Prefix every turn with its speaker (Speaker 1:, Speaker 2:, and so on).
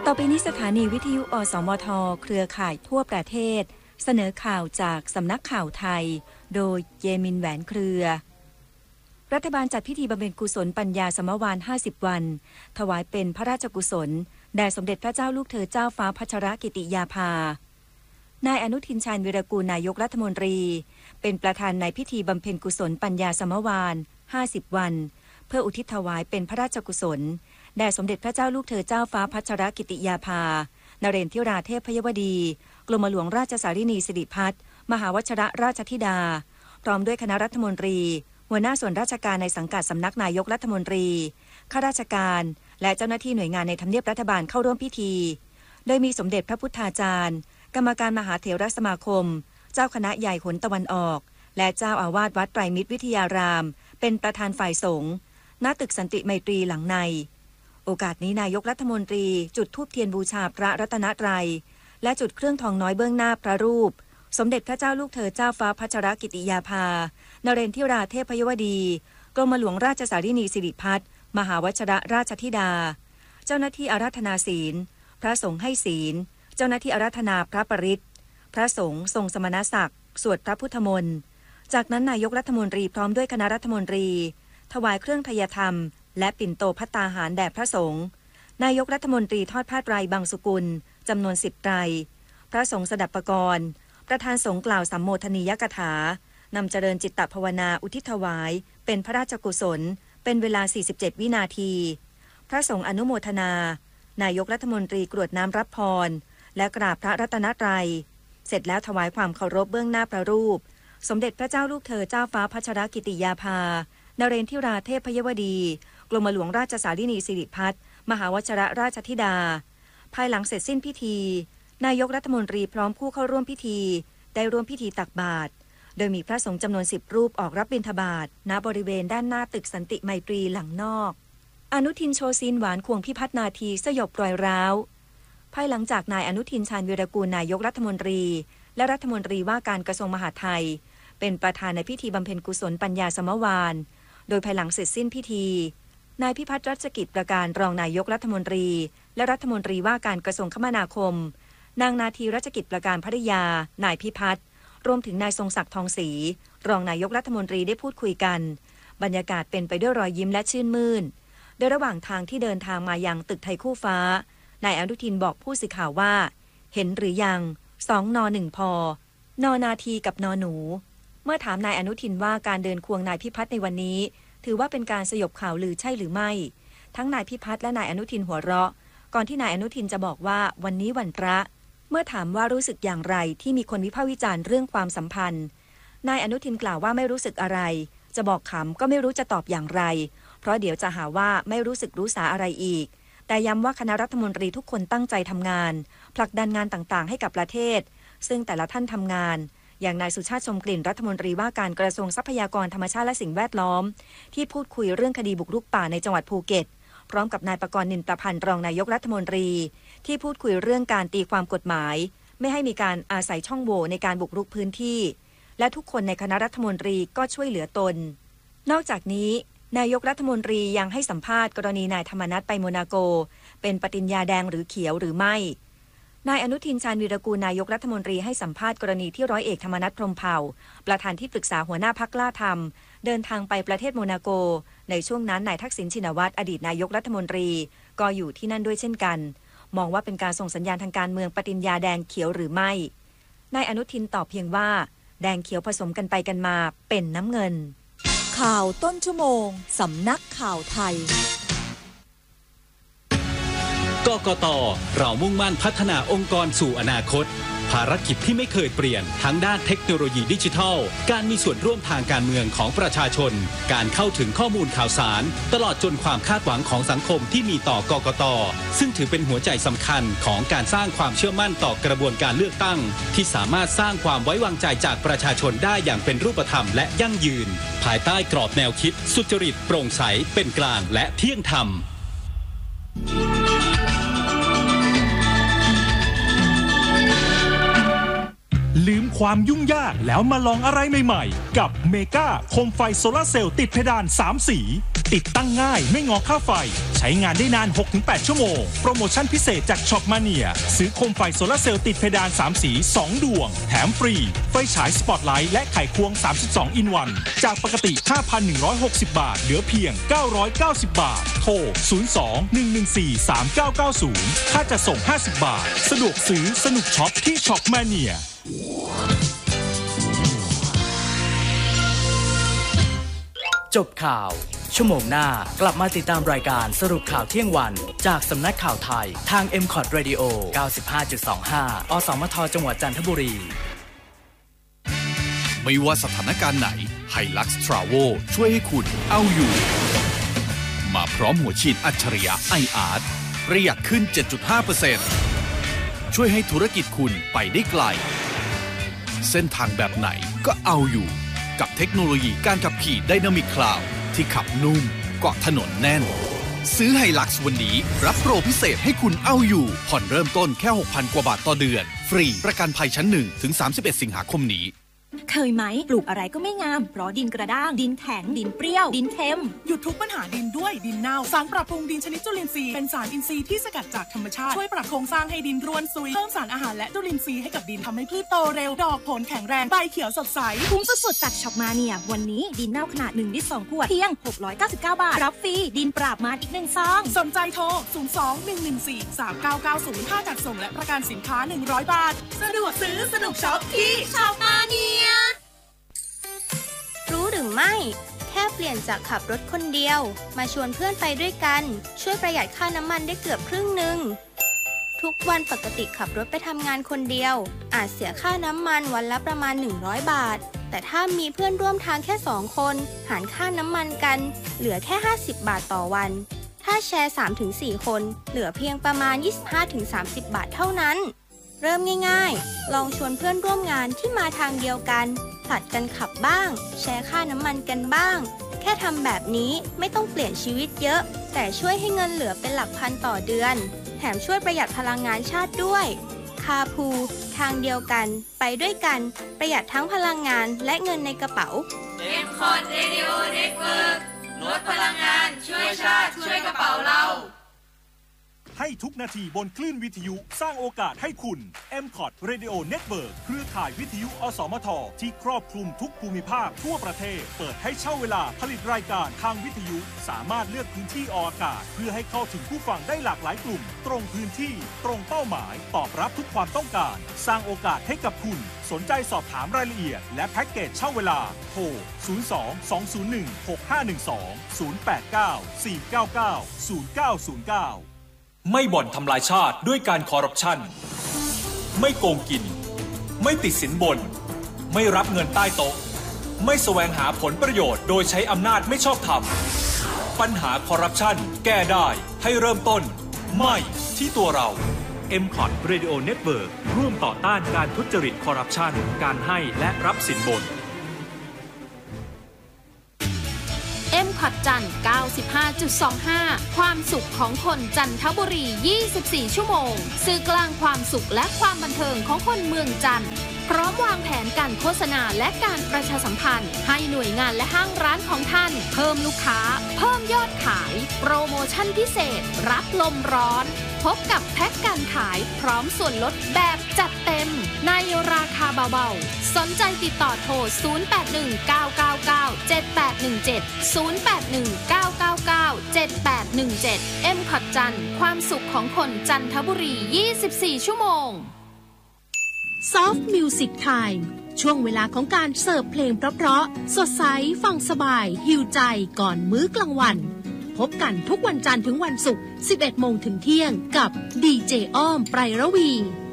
Speaker 1: ต่อไปนี้สถานีวิทยุอสมทเครือข่ายทั่วประเทศเสนอข่าวจากสำนักข่าวไทยโดยเยมินแหวนเครือรัฐบาลจัดพิธีบำเพ็ญกุศลปัญญาสมวาล50 วันถวายเป็นพระราชกุศลแด่สมเด็จพระเจ้าลูกเธอเจ้าฟ้าพัชรกิติยาภานายอนุทินชาญวีรกูลนายกรัฐมนตรีเป็นประธานในพิธีบำเพ็ญกุศลปัญญาสมวาล50 วันเพื่ออุทิศถวายเป็นพระราชกุศลแด่สมเด็จพระเจ้าลูกเธอเจ้าฟ้าพัชรกิติยาภานเรนทิราเทพยวดีกรมหลวงราชสารินีสิริพัฒน์มหาวชิรราชธิดาพร้อมด้วยคณะรัฐมนตรีหัวหน้าส่วนราชการในสังกัดสำนักนายกรัฐมนตรีข้าราชการและเจ้าหน้าที่หน่วยงานในทำเนียบรัฐบาลเข้าร่วมพิธีโดยมีสมเด็จพระพุทธาจารย์กรรมการมหาเถรสมาคมเจ้าคณะใหญ่หนตะวันออกและเจ้าอาวาสวัดไตรมิตรวิทยารามเป็นประธานฝ่ายสงฆ์ณตึกสันติไมตรีหลังในโอกาสนี้นายกรัฐมนตรีจุดธูปเทียนบูชาพระรัตนตรัยและจุดเครื่องทองน้อยเบื้องหน้าพระรูปสมเด็จพระเจ้าลูกเธอเจ้าฟ้าพัชรกิติยาภานเรนทิราเทพยวดีกรมหลวงราชสารินีสิริพัฒน์มหาวชิรราชธิดาเจ้าหน้าที่อาราธนาศีลพระสงฆ์ให้ศีลเจ้าหน้าที่อาราธนาพระปริตรพระสงฆ์ทรงสมณศักดิ์สวดพระพุทธมนต์จากนั้นนายกรัฐมนตรีพร้อมด้วยคณะรัฐมนตรีถวายเครื่องไทยธรรมและปิ่นโตภัตตาหารแด่พระสงฆ์นายกรัฐมนตรีทอดผ้าไตรบางสุกุลจำนวน10 ไตรพระสงฆ์สดับปกรณ์ประธานสงฆ์กล่าวสัมโมทนียกถานำเจริญจิตตภาวนาอุทิศถวายเป็นพระราชกุศลเป็นเวลา47 วินาทีพระสงฆ์อนุโมทนานายกรัฐมนตรีกรวดน้ำรับพรและกราบพระรัตนตรัยเสร็จแล้วถวายความเคารพเบื้องหน้าพระรูปสมเด็จพระเจ้าลูกเธอเจ้าฟ้าพัชรกิติยาภานเรนทิราเทพยวดีกรมหลวงราชสารินีสิริพัฒน์มหาวชิรราชธิดาภายหลังเสร็จสิ้นพิธีนายกรัฐมนตรีพร้อมผู้เข้าร่วมพิธีได้ร่วมพิธีตักบาตรโดยมีพระสงฆ์จำนวน10 รูปออกรับบิณฑบาตณบริเวณด้านหน้าตึกสันติไมตรีหลังนอกอนุทินโชซีนหวานควงพิพัฒนาทีสยบรอยร้าวภายหลังจากนายอนุทินชาญวีรกูลนายกรัฐมนตรีและรัฐมนตรีว่าการกระทรวงมหาดไทยเป็นประธานในพิธีบำเพ็ญกุศลปัญญาสมวาลโดยภายหลังเสร็จสิ้นพิธีนายพิพัฒน์รัชกิจประการรองนายกรัฐมนตรีและรัฐมนตรีว่าการกระทรวงคมนาคมนางนาทีรัชกิจประการภริยานายพิพัฒน์รวมถึงนายทรงศักดิ์ทองศรีรองนายกรัฐมนตรีได้พูดคุยกันบรรยากาศเป็นไปด้วยรอยยิ้มและชื่นมื่นโดยระหว่างทางที่เดินทางมายังตึกไทยคู่ฟ้านายอนุทินบอกผู้สื่อข่าวว่าเห็นหรือยัง2 น 1 พนนาทีกับนหนูเมื่อถามนายอนุทินว่าการเดินควงนายพิพัฒน์ในวันนี้ถือว่าเป็นการสยบข่าวลือใช่หรือไม่ทั้งนายพิพัฒน์และนายอนุทินหัวเราะก่อนที่นายอนุทินจะบอกว่าวันนี้วันพระเมื่อถามว่ารู้สึกอย่างไรที่มีคนวิพากษ์วิจารณ์เรื่องความสัมพันธ์นายอนุทินกล่าวว่าไม่รู้สึกอะไรจะบอกขำก็ไม่รู้จะตอบอย่างไรเพราะเดี๋ยวจะหาว่าไม่รู้สึกรู้สาอะไรอีกแต่ย้ำว่าคณะรัฐมนตรีทุกคนตั้งใจทำงานผลักดันงานต่างๆให้กับประเทศซึ่งแต่ละท่านทำงานอย่างนายสุชาติชมกลิ่นรัฐมนตรีว่าการกระทรวงทรัพยากรธรรมชาติและสิ่งแวดล้อมที่พูดคุยเรื่องคดีบุกรุกป่าในจังหวัดภูเก็ตพร้อมกับนายประกรณ์นินตพันธ์รองนายกรัฐมนตรีที่พูดคุยเรื่องการตีความกฎหมายไม่ให้มีการอาศัยช่องโหว่ในการบุกรุกพื้นที่และทุกคนในคณะรัฐมนตรีก็ช่วยเหลือตนนอกจากนี้นายกรัฐมนตรียังให้สัมภาษณ์กรณีนายธรรมนัสไปโมนาโกเป็นปฏิญญาแดงหรือเขียวหรือไม่นายอนุทินชาญวีรกูลนายกรัฐมนตรีให้สัมภาษณ์กรณีที่ร้อยเอกธรรมนัสพรหมเผ่าประธานที่ปรึกษาหัวหน้าพรรคกล้าธรรมเดินทางไปประเทศโมนาโกในช่วงนั้นนายทักษิณชินวัตรอดีตนายกรัฐมนตรีก็อยู่ที่นั่นด้วยเช่นกันมองว่าเป็นการส่งสัญญาณทางการเมืองปฏิญญาแดงเขียวหรือไม่นายอนุทินตอบเพียงว่าแดงเขียวผสมกันไปกันมาเป็นน้ำเงิน
Speaker 2: ข่าวต้นชั่วโมงสำนักข่าวไทย
Speaker 3: กกต.เรามุ่งมั่นพัฒนาองค์กรสู่อนาคตภารกิจที่ไม่เคยเปลี่ยนทั้งด้านเทคโนโลยีดิจิทัลการมีส่วนร่วมทางการเมืองของประชาชนการเข้าถึงข้อมูลข่าวสารตลอดจนความคาดหวังของสังคมที่มีต่อกกต.ซึ่งถือเป็นหัวใจสำคัญของการสร้างความเชื่อมั่นต่อกระบวนการเลือกตั้งที่สามารถสร้างความไว้วางใจจากประชาชนได้อย่างเป็นรูปธรรมและยั่งยืนภายใต้กรอบแนวคิดสุจริตโปร่งใสเป็นกลางและเที่ยงธรรม
Speaker 4: ลืมความยุ่งยากแล้วมาลองอะไรใหม่ๆกับเมกาโคมไฟโซลาร์เซลล์ติดเพดาน3 สีติดตั้งง่ายไม่งอค่าไฟใช้งานได้นาน 6-8 ชั่วโมงโปรโมชั่นพิเศษจากช็อปมาเนียซื้อโคมไฟโซลาร์เซลล์ติดเพดาน3สี2ดวงแถมฟรีไฟฉายสปอตไลท์และไขควง32 อินวันจากปกติ 5,160 บาทเหลือเพียง990 บาทโทร 02-114-3990 ค่าจัดส่ง50 บาทสะดวกซื้อสนุกช็อปที่ช็อปมาเนีย
Speaker 5: จบข่าวชั่วโมงหน้ากลับมาติดตามรายการสรุปข่าวเที่ยงวันจากสำนักข่าวไทยทาง MCOT Radio 95.25 อสมทจังหวัดจันทบุรี
Speaker 6: ไม่ว่าสถานการณ์ไหน Hilux Travel ช่วยให้คุณเอาอยู่มาพร้อมหัวฉีดอัจฉริยะ iArt ประหยัดขึ้น 7.5% ช่วยให้ธุรกิจคุณไปได้ไกลเส้นทางแบบไหนก็เอาอยู่กับเทคโนโลยีการขับขี่ Dynamic Cloud ที่ขับนุ่มเกาะถนนแน่นซื้อ Hilux วันนี้รับโปรพิเศษให้คุณเอาอยู่ผ่อนเริ่มต้นแค่ 6,000 กว่าบาทต่อเดือนฟรีประกันภัยชั้น1ถึง31 สิงหาคมนี้
Speaker 7: เคยไหมปลูกอะไรก็ไม่งามเพราะดินกระด้างดินแข็งดินเปรี้ยวดินเค็ม
Speaker 8: หยุดทุกปัญหาดินด้วยดินเน่าสารปรับปรุงดินชนิดจุลินทรีย์เป็นสารอินทรีย์ที่สกัดจากธรรมชาติช่วยปรับโครงสร้างให้ดินร่วนซุยเพิ่มสารอาหารและจุลินทรีย์ให้กับดินทำให้พืชโตเร็วดอกผลแข็งแรงใบเขียวสดใส
Speaker 7: คุ้มสุดๆจากช็อปมาเนียวันนี้ดินเน่าขนาด1 ลิตร 2 ขวดเพียง699 บาทรับฟรีดินปราบมารอีก1 ซอง
Speaker 8: สนใจโทร 02-114-3990 ค่าจัดส่งและประกันสินค้า100 บาทสะดวกซื้อสนุกช็อปที่ช็อปมาเนีย
Speaker 9: รู้หรือไม่แค่เปลี่ยนจากขับรถคนเดียวมาชวนเพื่อนไปด้วยกันช่วยประหยัดค่าน้ำมันได้เกือบครึ่งนึงทุกวันปกติขับรถไปทำงานคนเดียวอาจเสียค่าน้ำมันวันละประมาณ100 บาทแต่ถ้ามีเพื่อนร่วมทางแค่2 คนหารค่าน้ำมันกันเหลือแค่50 บาทต่อวันถ้าแชร์ 3-4 คนเหลือเพียงประมาณ 25-30 บาทเท่านั้นเริ่มง่ายๆลองชวนเพื่อนร่วมงานที่มาทางเดียวกันผลัดกันขับบ้างแชร์ค่าน้ำมันกันบ้างแค่ทำแบบนี้ไม่ต้องเปลี่ยนชีวิตเยอะแต่ช่วยให้เงินเหลือเป็นหลักพันต่อเดือนแถมช่วยประหยัดพลังงานชาติด้วยคาพูทางเดียวกันไปด้วยกันประหยัดทั้งพลังงานและเงินในกระเป๋า
Speaker 10: MCOT Radio Network ลดพลังงานช่วยชาติช่วยกระเป๋าเรา
Speaker 4: ให้ทุกนาทีบนคลื่นวิทยุสร้างโอกาสให้คุณ MCOT Radio Network เครือข่ายวิทยุอสมทที่ครอบคลุมทุกภูมิภาคทั่วประเทศเปิดให้เช่าเวลาผลิตรายการทางวิทยุสามารถเลือกพื้นที่ออกอากาศเพื่อให้เข้าถึงผู้ฟังได้หลากหลายกลุ่มตรงพื้นที่ตรงเป้าหมายตอบรับทุกความต้องการสร้างโอกาสให้กับคุณสนใจสอบถามรายละเอียดและแพ็กเกจเช่าเวลาโทร 02-201-6512-089-499-0909
Speaker 11: ไม่บ่อนทำลายชาติด้วยการคอร์รัปชันไม่โกงกินไม่ติดสินบนไม่รับเงินใต้โต๊ะไม่แสวงหาผลประโยชน์โดยใช้อำนาจไม่ชอบธรรมปัญหาคอร์รัปชันแก้ได้ให้เริ่มต้นไม่ที่ตัวเรา
Speaker 4: MCOT Radio Network ร่วมต่อต้านการทุจริตคอร์รัปชันการให้และรับสินบน
Speaker 12: MCOT จันทร์ 95.25 ความสุขของคนจันทบุรี 24 ชั่วโมงสื่อกลางความสุขและความบันเทิงของคนเมืองจันทร์พร้อมวางแผนการโฆษณาและการประชาสัมพันธ์ให้หน่วยงานและห้างร้านของท่านเพิ่มลูกค้าเพิ่มยอดขายโปรโมชั่นพิเศษรับลมร้อนพบกับแพ็คการขายพร้อมส่วนลดแบบจัดเต็มในราคาเบาๆสนใจติดต่อโทร 0819997817 0819997817 MCOT จันทร์ความสุขของคนจันทบุรี 24 ชั่วโมง
Speaker 13: Soft Music Time ช่วงเวลาของการเสิร์ฟเพลงเพราะๆสดใสฟังสบายหิวใจก่อนมื้อกลางวันพบกันทุกวันจันทร์ถึงวันศุกร์ 11 โมงถึงเที่ยงกับดีเจอ้อมไพรระวี